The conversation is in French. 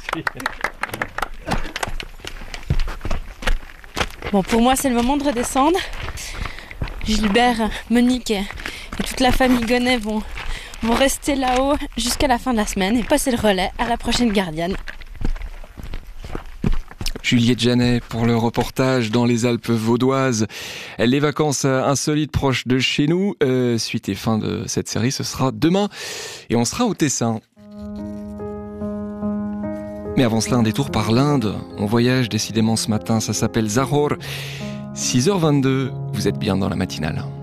Bon, pour moi, c'est le moment de redescendre. Gilbert, Monique et toute la famille Gonnet vont rester là-haut jusqu'à la fin de la semaine et passer le relais à la prochaine gardienne. Juliette Janet pour le reportage dans les Alpes vaudoises. Les vacances insolites proches de chez nous. Suite et fin de cette série, ce sera demain. Et on sera au Tessin. Mais avant cela, un détour par l'Inde. On voyage décidément ce matin, ça s'appelle Zahor. 6h22, vous êtes bien dans la matinale.